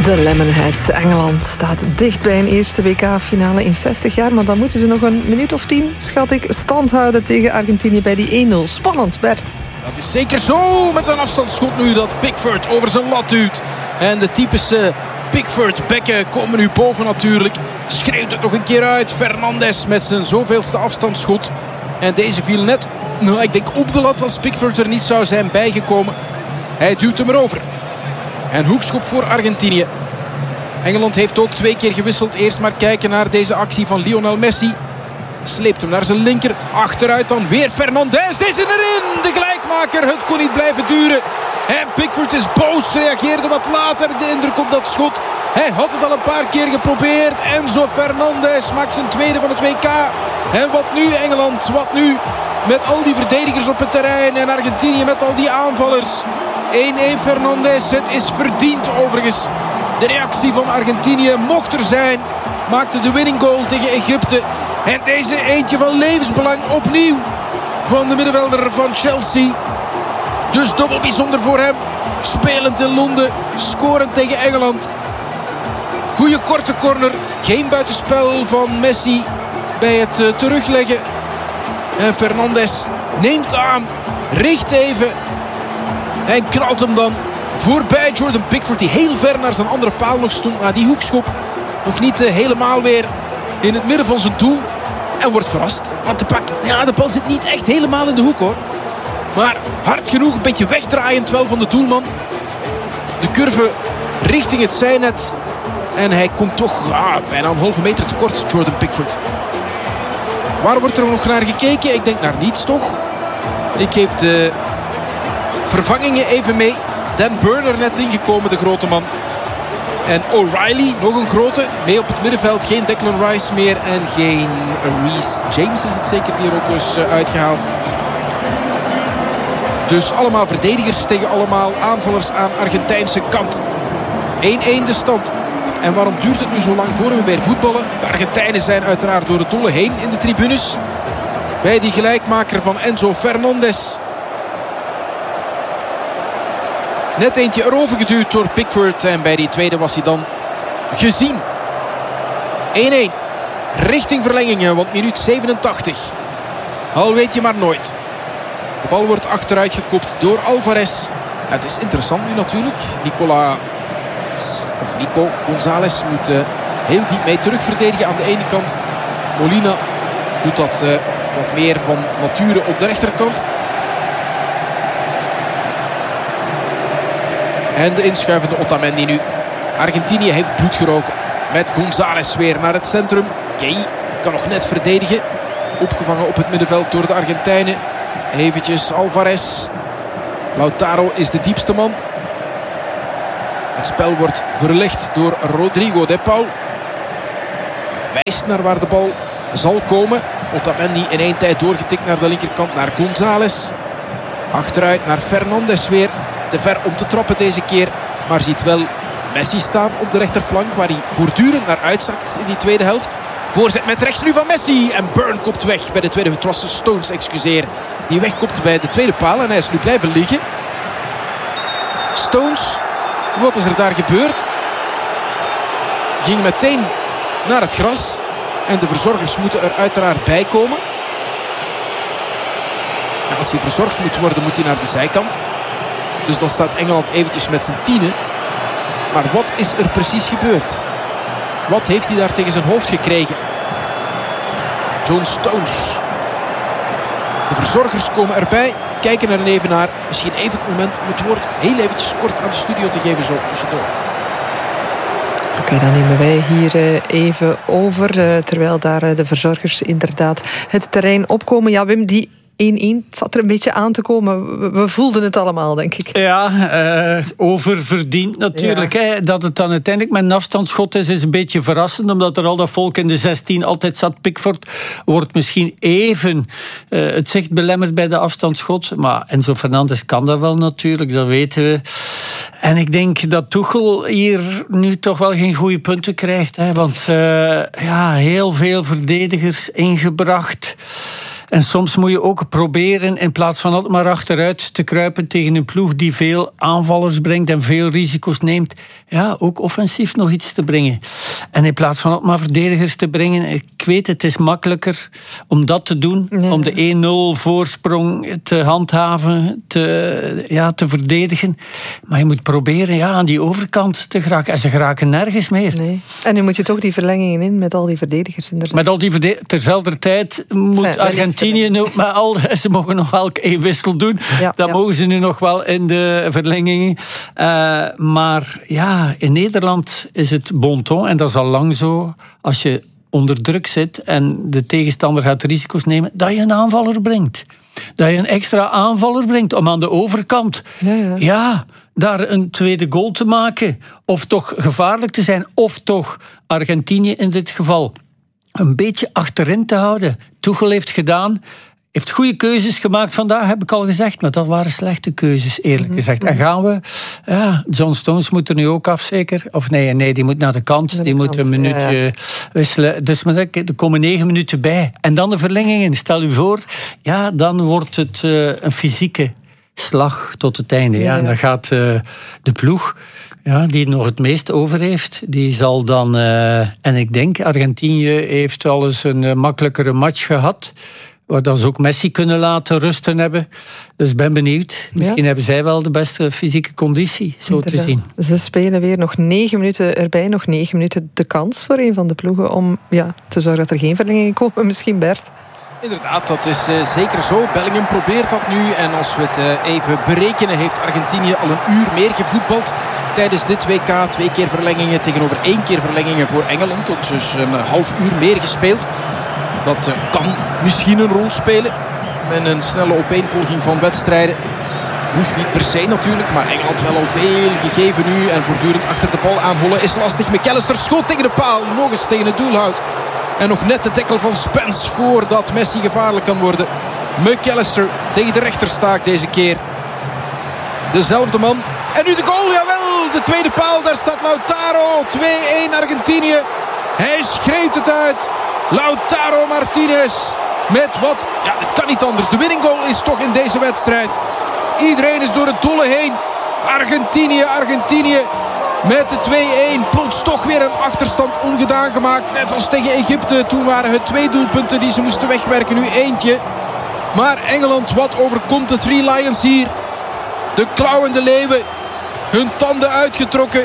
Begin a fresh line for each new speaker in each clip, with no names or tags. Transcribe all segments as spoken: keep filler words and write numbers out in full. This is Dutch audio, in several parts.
De Lemonheads. Engeland staat dicht bij een eerste W K-finale in zestig jaar. Maar dan moeten ze nog een minuut of tien, schat ik, stand houden tegen Argentinië bij die één nul. Spannend, Bert.
Dat is zeker zo, met een afstandsschot nu dat Pickford over zijn lat duwt. En de typische Pickford-bekken komen nu boven natuurlijk. Schreeuwt het nog een keer uit. Fernandes met zijn zoveelste afstandsschot. En deze viel net, nou, ik denk op de lat als Pickford er niet zou zijn bijgekomen. Hij duwt hem erover. En hoekschop voor Argentinië. Engeland heeft ook twee keer gewisseld. Eerst maar kijken naar deze actie van Lionel Messi. Sleept hem naar zijn linker. Achteruit dan weer Fernandes. Deze erin. De gelijkmaker. Het kon niet blijven duren. En Pickford is boos. Reageerde wat laat. Heb ik de indruk op dat schot. Hij had het al een paar keer geprobeerd. Enzo Fernandes maakt zijn tweede van het W K. En wat nu Engeland? Wat nu? Met al die verdedigers op het terrein. En Argentinië met al die aanvallers. één-één Fernandes. Het is verdiend overigens. De reactie van Argentinië mocht er zijn. Maakte de winning goal tegen Egypte. En deze eentje van levensbelang opnieuw. Van de middenvelder van Chelsea. Dus dubbel bijzonder voor hem. Spelend in Londen. Scorend tegen Engeland. Goeie korte corner. Geen buitenspel van Messi bij het uh, terugleggen. En Fernandes neemt aan. Richt even. En knalt hem dan voorbij Jordan Pickford. Die heel ver naar zijn andere paal nog stond. Maar die hoekschop nog niet uh, helemaal weer in het midden van zijn doel. En wordt verrast. Want de, pak, ja, de bal zit niet echt helemaal in de hoek hoor. Maar hard genoeg. Een beetje wegdraaiend wel van de doelman. De curve richting het zijnet. En hij komt toch ja, bijna een halve meter tekort. Jordan Pickford. Waar wordt er nog naar gekeken? Ik denk naar niets toch. Ik geef de vervangingen even mee. Dan Burner net ingekomen, de grote man. En O'Reilly, nog een grote. Mee op het middenveld. Geen Declan Rice meer. En geen Reece James is het zeker die er ook is uitgehaald. Dus allemaal verdedigers tegen allemaal aanvallers aan Argentijnse kant. één-één de stand. En waarom duurt het nu zo lang voor we weer voetballen? De Argentijnen zijn uiteraard door het dolle heen in de tribunes. Bij die gelijkmaker van Enzo Fernandes. Net eentje erover geduwd door Pickford. En bij die tweede was hij dan gezien. één-één. Richting verlengingen, want minuut zevenentachtig. Al weet je maar nooit. De bal wordt achteruit gekopt door Alvarez. Ja, het is interessant nu natuurlijk. Nicola, of Nico González moet uh, heel diep mee terugverdedigen aan de ene kant. Molina doet dat uh, wat meer van nature op de rechterkant. En de inschuivende Otamendi nu. Argentinië heeft bloed geroken. Met González weer naar het centrum. Gay kan nog net verdedigen. Opgevangen op het middenveld door de Argentijnen. Eventjes Alvarez. Lautaro is de diepste man. Het spel wordt verlegd door Rodrigo de Paul. Wijst naar waar de bal zal komen. Otamendi in één tijd doorgetikt naar de linkerkant naar González. Achteruit naar Fernandes weer. Te ver om te trappen deze keer. Maar ziet wel Messi staan op de rechterflank. Waar hij voortdurend naar uitzakt in die tweede helft. Voorzet met rechts nu van Messi. En Burn kopt weg bij de tweede. Het was de Stones, excuseer. Die wegkopte bij de tweede paal. En hij is nu blijven liggen. Stones. Wat is er daar gebeurd? Ging meteen naar het gras. En de verzorgers moeten er uiteraard bij komen. En als hij verzorgd moet worden, moet hij naar de zijkant. Dus dan staat Engeland eventjes met zijn tienen. Maar wat is er precies gebeurd? Wat heeft hij daar tegen zijn hoofd gekregen? John Stones. De verzorgers komen erbij. Kijken er even naar. Misschien even het moment om het woord heel eventjes kort aan de studio te geven zo tussendoor.
Oké, okay, dan nemen wij hier even over. Terwijl daar de verzorgers inderdaad het terrein opkomen. Ja, Wim, die één-één, het zat er een beetje aan te komen. We, we voelden het allemaal, denk ik.
Ja, uh, oververdiend natuurlijk. Ja. Hè. Dat het dan uiteindelijk met een afstandsschot is, is een beetje verrassend. Omdat er al dat volk in de zestien altijd zat. Pickford wordt misschien even uh, het zicht belemmerd bij de afstandsschot. Maar Enzo Fernandes kan dat wel natuurlijk, dat weten we. En ik denk dat Tuchel hier nu toch wel geen goede punten krijgt. Hè. Want uh, ja, heel veel verdedigers ingebracht. En soms moet je ook proberen, in plaats van altijd maar achteruit te kruipen tegen een ploeg die veel aanvallers brengt en veel risico's neemt, ja, ook offensief nog iets te brengen. En in plaats van altijd maar verdedigers te brengen, ik weet, het is makkelijker om dat te doen, ja. om de één nul voorsprong te handhaven, te, ja, te verdedigen. Maar je moet proberen ja, aan die overkant te geraken. En ze geraken nergens meer. Nee.
En nu moet je toch die verlengingen in met al die verdedigers. Inderdaad.
Met al die verdedigers. Terzelfde tijd moet ja, Argentinië nu, maar al, ze mogen nog wel één wissel doen. Ja, dat ja. mogen ze nu nog wel in de verlengingen. Uh, maar ja, in Nederland is het bon ton. En dat is al lang zo. Als je onder druk zit en de tegenstander gaat risico's nemen, dat je een aanvaller brengt. Dat je een extra aanvaller brengt om aan de overkant ja, ja. ja, daar een tweede goal te maken. Of toch gevaarlijk te zijn. Of toch Argentinië in dit geval een beetje achterin te houden. Tuchel heeft gedaan. Heeft goede keuzes gemaakt vandaag, heb ik al gezegd. Maar dat waren slechte keuzes, eerlijk gezegd. En gaan we... Ja, John Stones moet er nu ook af, zeker. Of nee, nee die moet naar de kant. Die, die moet kant, een minuutje ja, ja. wisselen. Dus er komen negen minuten bij. En dan de verlengingen. Stel u voor, ja, dan wordt het uh, een fysieke slag tot het einde. Ja, ja. En dan gaat uh, de ploeg... Ja, die nog het meest over heeft, die zal dan... Uh, en ik denk, Argentinië heeft al eens een uh, makkelijkere match gehad, waar dan ze ook Messi kunnen laten rusten hebben. Dus ben benieuwd. Misschien ja. hebben zij wel de beste fysieke conditie, zo Inderdaad. te zien.
Ze spelen weer nog negen minuten erbij, nog negen minuten de kans voor een van de ploegen om ja, te zorgen dat er geen verlengingen komen, misschien Bert.
Inderdaad, dat is uh, zeker zo. Bellingham probeert dat nu. En als we het uh, even berekenen, heeft Argentinië al een uur meer gevoetbald tijdens dit W K. Twee keer verlengingen tegenover één keer verlengingen voor Engeland. Dus een half uur meer gespeeld. Dat uh, kan misschien een rol spelen. Met een snelle opeenvolging van wedstrijden. Hoeft niet per se natuurlijk. Maar Engeland wel al veel gegeven nu. En voortdurend achter de bal aanhollen is lastig. McAllister schoot tegen de paal. Nog eens tegen het doel houdt. En nog net de tackle van Spence voordat Messi gevaarlijk kan worden. McAllister tegen de rechterstaak deze keer. Dezelfde man. En nu de goal, jawel. De tweede paal, daar staat Lautaro. twee-één Argentinië. Hij schreeuwt het uit. Lautaro Martinez. Met wat? Ja, dit kan niet anders. De winning goal is toch in deze wedstrijd. Iedereen is door het dolle heen. Argentinië, Argentinië. Met de twee-één plots toch weer een achterstand ongedaan gemaakt. Net als tegen Egypte. Toen waren het twee doelpunten die ze moesten wegwerken. Nu eentje. Maar Engeland, wat overkomt de Three Lions hier? De klauwende leeuwen. Hun tanden uitgetrokken.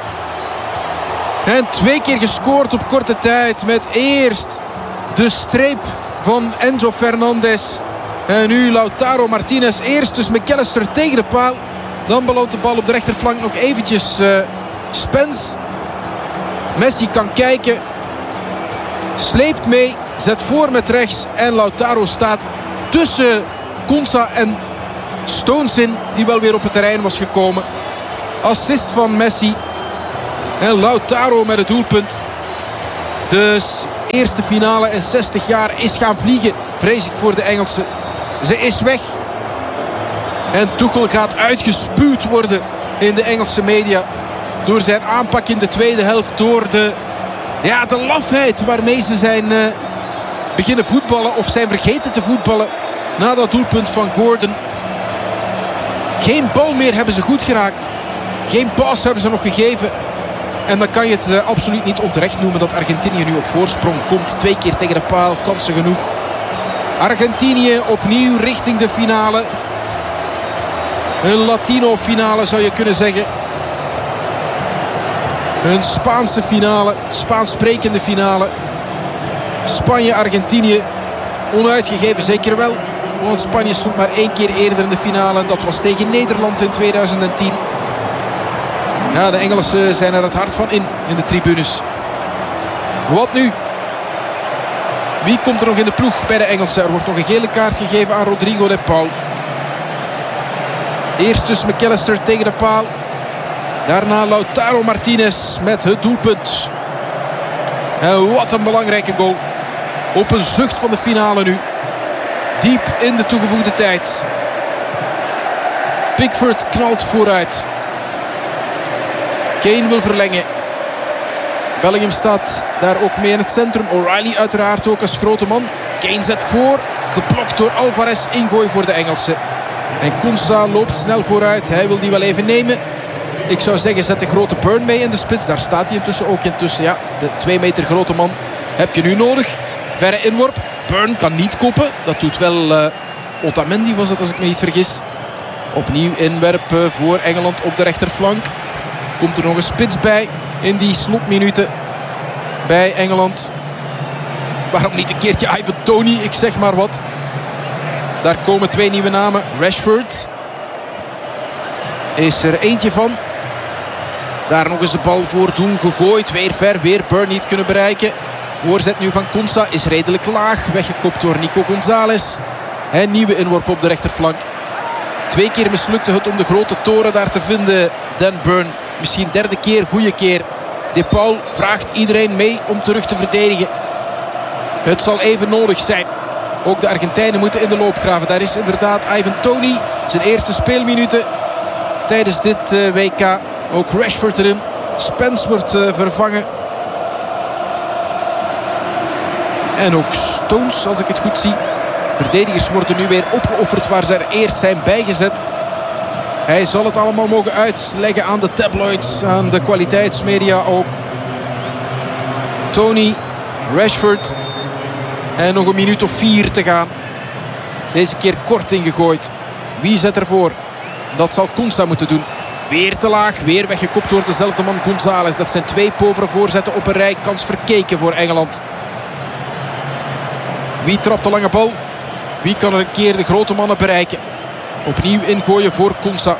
En twee keer gescoord op korte tijd. Met eerst de streep van Enzo Fernandez. En nu Lautaro Martinez. Eerst dus McAllister tegen de paal. Dan belandt de bal op de rechterflank nog eventjes uh, Spence. Messi kan kijken. Sleept mee. Zet voor met rechts. En Lautaro staat tussen Konsa en Stones in. Die wel weer op het terrein was gekomen. Assist van Messi. En Lautaro met het doelpunt. Dus eerste finale in zestig jaar is gaan vliegen. Vrees ik voor de Engelsen. Ze is weg. En Tuchel gaat uitgespuwd worden in de Engelse media. Door zijn aanpak in de tweede helft. Door de, ja, de lafheid waarmee ze zijn uh, beginnen voetballen. Of zijn vergeten te voetballen. Na dat doelpunt van Gordon. Geen bal meer hebben ze goed geraakt. Geen paas hebben ze nog gegeven. En dan kan je het uh, absoluut niet onterecht noemen dat Argentinië nu op voorsprong komt. Twee keer tegen de paal. Kansen genoeg. Argentinië opnieuw richting de finale. Een Latino-finale zou je kunnen zeggen. Een Spaanse finale. Spaans sprekende finale. Spanje-Argentinië. Onuitgegeven zeker wel. Want Spanje stond maar één keer eerder in de finale. Dat was tegen Nederland in tweeduizend tien. Ja, de Engelsen zijn er het hart van in. In de tribunes. Wat nu? Wie komt er nog in de ploeg bij de Engelsen? Er wordt nog een gele kaart gegeven aan Rodrigo de Paul. Eerst dus McAllister tegen de paal. Daarna Lautaro Martinez met het doelpunt. En wat een belangrijke goal. Op een zucht van de finale nu. Diep in de toegevoegde tijd. Pickford knalt vooruit. Kane wil verlengen. Bellingham staat daar ook mee in het centrum. O'Reilly uiteraard ook als grote man. Kane zet voor. Geblokt door Alvarez. Ingooi voor de Engelsen. En Konsa loopt snel vooruit. Hij wil die wel even nemen. Ik zou zeggen, zet de grote Burn mee in de spits. Daar staat hij intussen ook intussen. Ja, de twee meter grote man heb je nu nodig. Verre inworp. Burn kan niet koppen. Dat doet wel uh, Otamendi was het als ik me niet vergis. Opnieuw inwerpen voor Engeland op de rechterflank. Komt er nog een spits bij in die slotminuten bij Engeland. Waarom niet een keertje Ivan Toney, ik zeg maar wat. Daar komen twee nieuwe namen. Rashford is er eentje van. Daar nog eens de bal voor doel gegooid. Weer ver, weer Burn niet kunnen bereiken. Voorzet nu van Konsa is redelijk laag. Weggekopt door Nico González. En nieuwe inworp op de rechterflank. Twee keer mislukte het om de grote toren daar te vinden. Dan Burn. Misschien derde keer, goede keer. De Paul vraagt iedereen mee om terug te verdedigen. Het zal even nodig zijn. Ook de Argentijnen moeten in de loopgraven. Daar is inderdaad Ivan Toney. Zijn eerste speelminuten tijdens dit uh, W K. Ook Rashford erin. Spence wordt uh, vervangen. En ook Stones, als ik het goed zie. Verdedigers worden nu weer opgeofferd waar ze er eerst zijn bijgezet. Hij zal het allemaal mogen uitleggen aan de tabloids, aan de kwaliteitsmedia ook. Toney, Rashford. En nog een minuut of vier te gaan. Deze keer kort ingegooid. Wie zet ervoor? Dat zal Konsa moeten doen. Weer te laag, weer weggekopt door dezelfde man González. Dat zijn twee povere voorzetten op een rij. Kans verkeken voor Engeland. Wie trapt de lange bal? Wie kan er een keer de grote mannen bereiken? Opnieuw ingooien voor Konsa.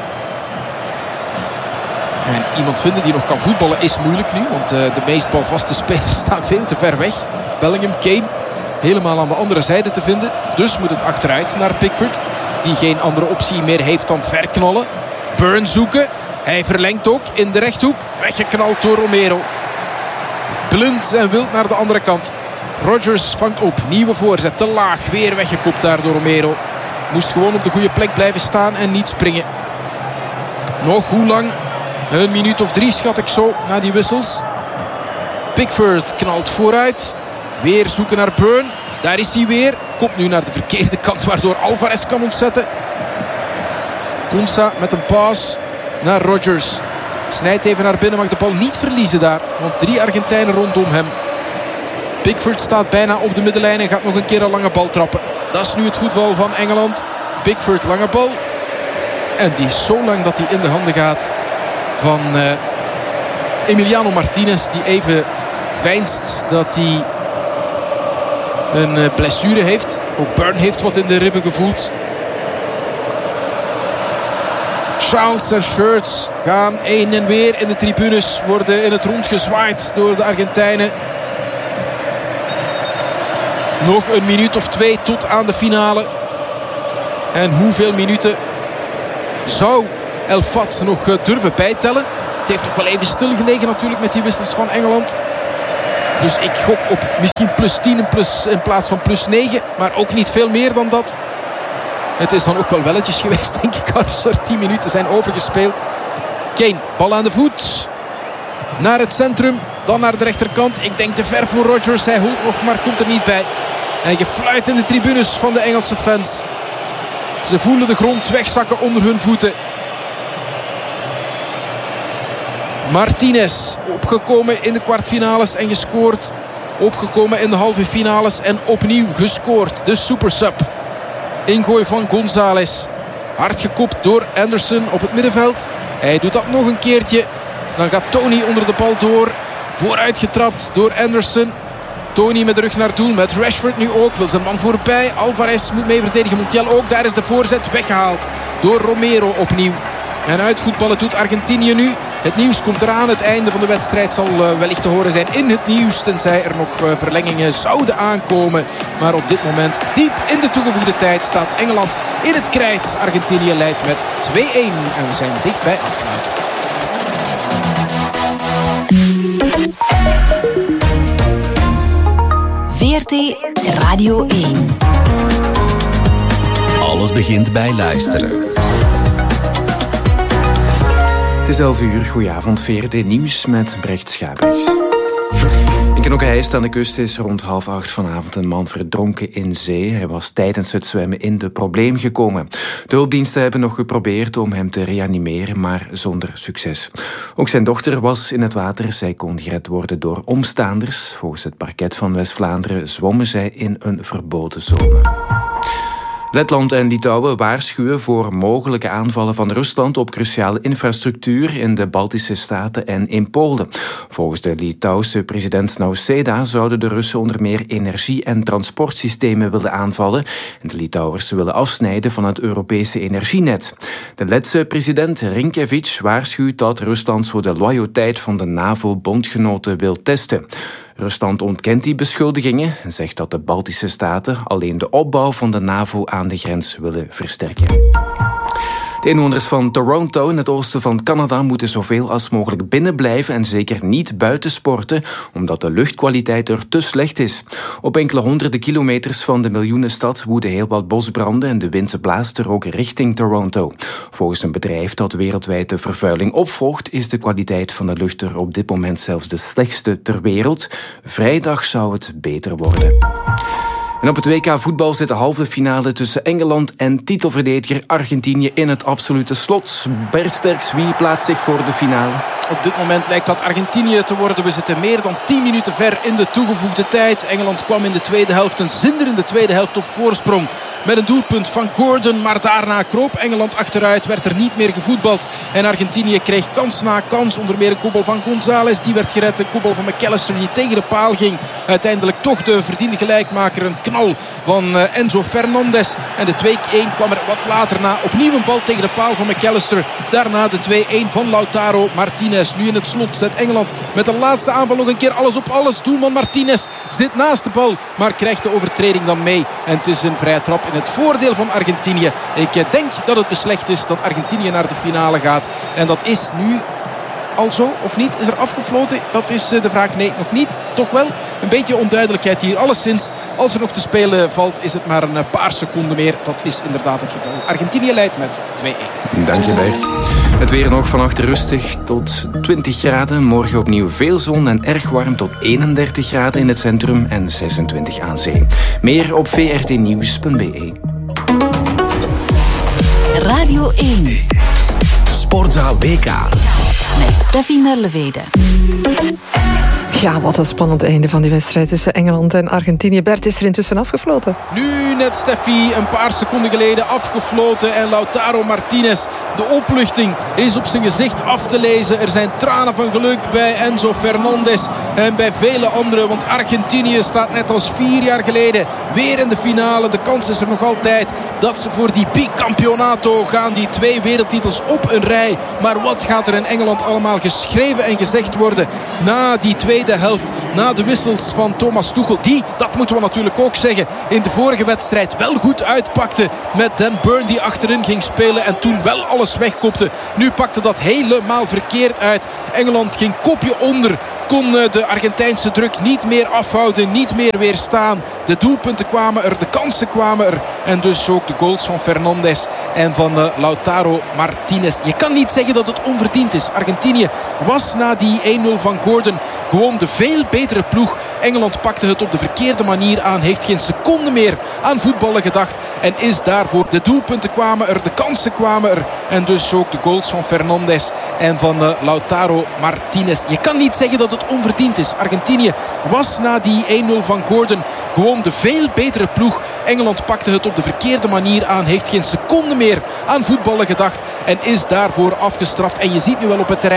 En iemand vinden die nog kan voetballen is moeilijk nu. Want uh, de meest balvaste spelers staan veel te ver weg. Bellingham, Kane helemaal aan de andere zijde te vinden. Dus moet het achteruit naar Pickford. Die geen andere optie meer heeft dan verknallen. Burn zoeken. Hij verlengt ook in de rechthoek. Weggeknald door Romero. Blind en wild naar de andere kant. Rodgers vangt op. Nieuwe voorzet. Te laag. Weer weggekopt daar door Romero. Moest gewoon op de goede plek blijven staan en niet springen. Nog hoe lang? Een minuut of drie schat ik zo na die wissels. Pickford knalt vooruit. Weer zoeken naar Burn. Daar is hij weer. Komt nu naar de verkeerde kant waardoor Alvarez kan ontzetten. Konsa met een paas naar Rodgers. Snijdt even naar binnen. Mag de bal niet verliezen daar. Want drie Argentijnen rondom hem. Pickford staat bijna op de middenlijn en gaat nog een keer een lange bal trappen. Dat is nu het voetbal van Engeland. Pickford, lange bal. En die is zo lang dat hij in de handen gaat van uh, Emiliano Martinez. Die even veinst dat hij een uh, blessure heeft. Ook Burn heeft wat in de ribben gevoeld. Charles en Shirts gaan heen en weer in de tribunes. Worden in het rond gezwaaid door de Argentijnen. Nog een minuut of twee tot aan de finale. En hoeveel minuten zou El Fat nog durven bijtellen? Het heeft nog wel even stilgelegen natuurlijk met die wissels van Engeland. Dus ik gok op misschien plus tien in, plus, in plaats van plus negen. Maar ook niet veel meer dan dat. Het is dan ook wel welletjes geweest, denk ik, als er tien minuten zijn overgespeeld. Kane, bal aan de voet. Naar het centrum, dan naar de rechterkant. Ik denk te ver voor Rodgers. Hij holt nog, maar komt er niet bij. En gefluit in de tribunes van de Engelse fans. Ze voelen de grond wegzakken onder hun voeten. Martinez, opgekomen in de kwartfinales en gescoord. Opgekomen in de halve finales en opnieuw gescoord. De supersub. Ingooi van González. Hard gekopt door Anderson op het middenveld. Hij doet dat nog een keertje. Dan gaat Toney onder de bal door. Vooruit getrapt door Anderson. Toney met de rug naar doel. Met Rashford nu ook. Wil zijn man voorbij. Alvarez moet mee verdedigen. Montiel ook. Daar is de voorzet weggehaald door Romero opnieuw. En uitvoetballen doet Argentinië nu. Het nieuws komt eraan. Het einde van de wedstrijd zal uh, wellicht te horen zijn in het nieuws. Tenzij er nog uh, verlengingen zouden aankomen. Maar op dit moment, diep in de toegevoegde tijd, staat Engeland in het krijt. Argentinië leidt met twee-een. En we zijn dicht bij afsluiten.
V R T Radio één.
Alles begint bij luisteren.
Het is elf uur, goedenavond, V R T Nieuws met Brecht Schaapers. Ik Knokke-Heist aan de kust is rond half acht vanavond een man verdronken in zee. Hij was tijdens het zwemmen in de probleem gekomen. De hulpdiensten hebben nog geprobeerd om hem te reanimeren, maar zonder succes. Ook zijn dochter was in het water. Zij kon gered worden door omstaanders. Volgens het parket van West-Vlaanderen zwommen zij in een verboden zone. Letland en Litouwen waarschuwen voor mogelijke aanvallen van Rusland op cruciale infrastructuur in de Baltische Staten en in Polen. Volgens de Litouwse president Nausėda zouden de Russen onder meer energie- en transportsystemen willen aanvallen en de Litouwers willen afsnijden van het Europese energienet. De Letse president Rinkevič waarschuwt dat Rusland zo de loyaliteit van de NAVO-bondgenoten wil testen. Rusland ontkent die beschuldigingen en zegt dat de Baltische Staten alleen de opbouw van de NAVO aan de grens willen versterken. De inwoners van Toronto in het oosten van Canada moeten zoveel als mogelijk binnen blijven en zeker niet buiten sporten, omdat de luchtkwaliteit er te slecht is. Op enkele honderden kilometers van de miljoenenstad woeden heel wat bosbranden en de wind blaast er ook richting Toronto. Volgens een bedrijf dat wereldwijd de vervuiling opvolgt, is de kwaliteit van de lucht er op dit moment zelfs de slechtste ter wereld. Vrijdag zou het beter worden. En op het W K voetbal zit de halve finale tussen Engeland en titelverdediger Argentinië in het absolute slot. Bert Sterks, wie plaatst zich voor de finale?
Op dit moment lijkt dat Argentinië te worden. We zitten meer dan tien minuten ver in de toegevoegde tijd. Engeland kwam in de tweede helft, een zinderende tweede helft op voorsprong. Met een doelpunt van Gordon, maar daarna kroop Engeland achteruit. Werd er niet meer gevoetbald. En Argentinië kreeg kans na kans. Onder meer een kopbal van González, die werd gered. Een kopbal van McAllister, die tegen de paal ging. Uiteindelijk toch de verdiende gelijkmaker. Een knal van Enzo Fernandez. En de twee-een kwam er wat later na. Opnieuw een bal tegen de paal van McAllister. Daarna de twee-een van Lautaro Martinez. Nu in het slot zet Engeland met de laatste aanval nog een keer alles op alles. Doelman Martinez zit naast de bal, maar krijgt de overtreding dan mee. En het is een vrije trap in het voordeel van Argentinië. Ik denk dat het beslecht is dat Argentinië naar de finale gaat. En dat is nu al zo of niet? Is er afgefloten? Dat is de vraag. Nee, nog niet. Toch wel een beetje onduidelijkheid hier. Alleszins, als er nog te spelen valt, is het maar een paar seconden meer. Dat is inderdaad het geval. Argentinië leidt met twee-een.
Dank je, Bert. Het weer nog vannacht rustig tot twintig graden. Morgen opnieuw veel zon en erg warm tot eenendertig graden in het centrum en zesentwintig aan zee. Meer op v r t nieuws punt b e.
Radio één.
Sportzaal W K.
Met Steffi Merlevede.
Ja, wat een spannend einde van die wedstrijd tussen Engeland en Argentinië. Bert, is er intussen afgefloten?
Nu net, Steffi, een paar seconden geleden afgefloten. En Lautaro Martinez, de opluchting is op zijn gezicht af te lezen. Er zijn tranen van geluk bij Enzo Fernandez en bij vele anderen. Want Argentinië staat net als vier jaar geleden weer in de finale. De kans is er nog altijd dat ze voor die bicampeonato gaan. Die twee wereldtitels op een rij. Maar wat gaat er in Engeland allemaal geschreven en gezegd worden na die tweede helft, na de wissels van Thomas Tuchel, die, dat moeten we natuurlijk ook zeggen, in de vorige wedstrijd wel goed uitpakte met Dan Burn die achterin ging spelen en toen wel alles wegkopte. Nu pakte dat helemaal verkeerd uit. Engeland ging kopje onder, kon de Argentijnse druk niet meer afhouden, niet meer weerstaan. De doelpunten kwamen er, de kansen kwamen er en dus ook de goals van Fernandez en van uh, Lautaro Martinez. Je kan niet zeggen dat het onverdiend is. Argentinië was na die een-nul van Gordon gewoon de veel betere ploeg. Engeland pakte het op de verkeerde manier aan, heeft geen seconde meer aan voetballen gedacht en is daarvoor. De doelpunten kwamen er, de kansen kwamen er en dus ook de goals van Fernandez en van uh, Lautaro Martinez. Je kan niet zeggen dat het onverdiend is. Argentinië was na die een-nul van Gordon gewoon de veel betere ploeg. Engeland pakte het op de verkeerde manier aan, heeft geen seconde meer aan voetballen gedacht en is daarvoor afgestraft. En je ziet nu wel op het terrein